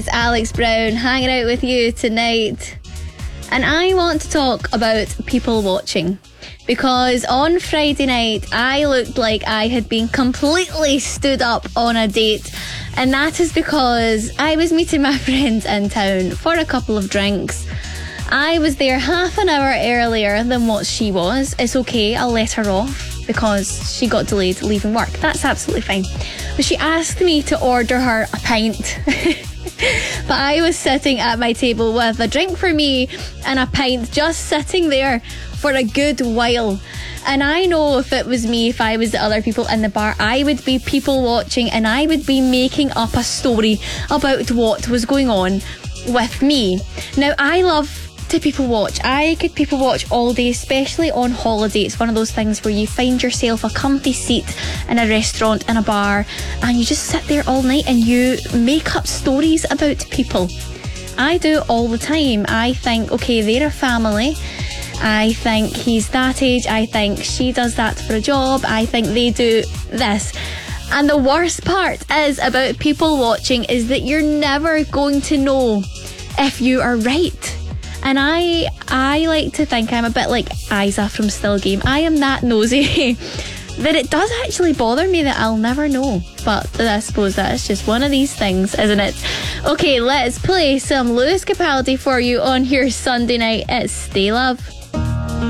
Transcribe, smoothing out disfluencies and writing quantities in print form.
It's Alex Brown hanging out with you tonight, and I want to talk about people watching, because on Friday night I looked like I had been completely stood up on a date, and that is because I was meeting my friends in town for a couple of drinks. I was there half an hour earlier than what she was. It's okay, I'll let her off because she got delayed leaving work. That's absolutely fine. But she asked me to order her a pint. But I was sitting at my table with a drink for me and a pint, just sitting there for a good while. And I know if it was me, if I was the other people in the bar, I would be people watching and I would be making up a story about what was going on with me. Now, I love to people watch. I could people watch all day, especially on holiday. It's one of those things where you find yourself a comfy seat in a restaurant, in a bar, and you just sit there all night and you make up stories about people. I do it all the time. I think, okay, they're a family. I think he's that age. I think she does that for a job. I think they do this. And the worst part is about people watching is that you're never going to know if you are right. And I like to think I'm a bit like Isa from Still Game. I am that nosy that it does actually bother me that I'll never know. But I suppose that's just one of these things, isn't it? Okay, let's play some Lewis Capaldi for you on your Sunday night. It's Stay Love.